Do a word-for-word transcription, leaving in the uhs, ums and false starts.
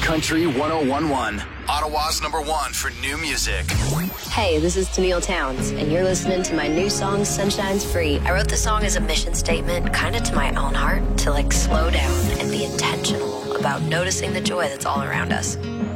Country one oh one one. Ottawa's number one for new music. Hey, this is Tennille Towns, and you're listening to my new song, Sunshine's Free. I wrote the song as a mission statement, kind of to my own heart, to like slow down and be intentional about noticing the joy that's all around us.